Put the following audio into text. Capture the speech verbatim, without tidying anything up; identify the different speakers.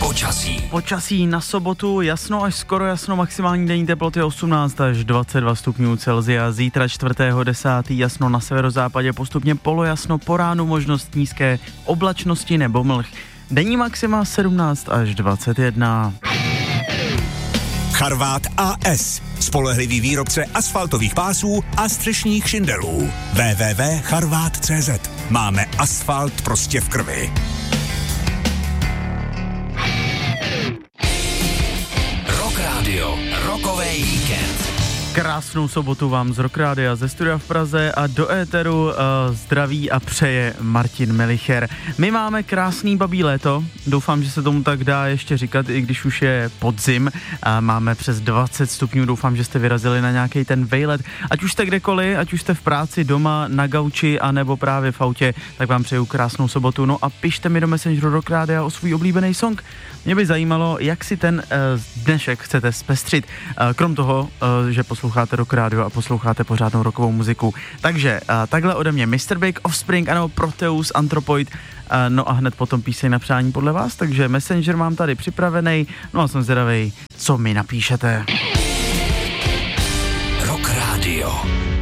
Speaker 1: Počasí.
Speaker 2: Počasí na sobotu, jasno až skoro jasno, maximální denní teploty osmnáct až dvacet dva stupňů Celsia. Zítra čtvrtého desátého jasno na severozápadě, postupně polojasno, po ránu možnost nízké oblačnosti nebo mlh. Denní maxima sedmnáct až dvacet jedna.
Speaker 1: Charvát A S. Spolehlivý výrobce asfaltových pásů a střešních šindelů. w w w tečka charvát tečka cé zet. Máme asfalt prostě v krvi. Rock Radio. Rockovej víkend.
Speaker 2: Krásnou sobotu vám z Rock Rádia ze studia v Praze a do éteru uh, zdraví a přeje Martin Melicher. My máme krásný babí léto, doufám, že se tomu tak dá ještě říkat, i když už je podzim. A máme přes dvacet stupňů, doufám, že jste vyrazili na nějaký ten vejlet. Ať už jste kdekoliv, ať už jste v práci, doma, na gauči, anebo právě v autě, tak vám přeju krásnou sobotu. No a pište mi do Messengeru Rock Rádia o svůj oblíbený song. Mě by zajímalo, jak si ten uh, dnešek chcete zpestřit. Uh, krom toho, uh, že posloucháte Rock Radio a posloucháte pořádnou rockovou muziku. Takže uh, takhle ode mě mister Big, Offspring, ano, Proteus, Anthropoid, uh, no a hned potom píseň na přání podle vás, takže Messenger mám tady připravený, no a jsem zvědavej, co mi napíšete.
Speaker 1: Rock Radio.